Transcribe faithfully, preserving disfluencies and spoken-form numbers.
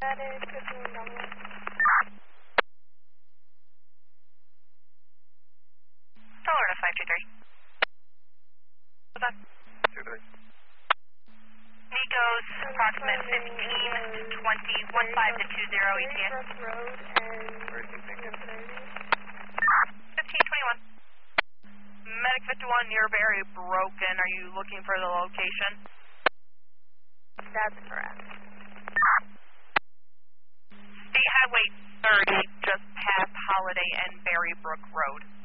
Florida five two three. What's that? two three. Nico's approximate fifteen twenty, one five to two zero E T A. fifteen twenty-one. Medic fifty-one, you're very broken. Are you looking for the location? That's correct. State Highway thirty, just past Holiday and Berrybrook Road.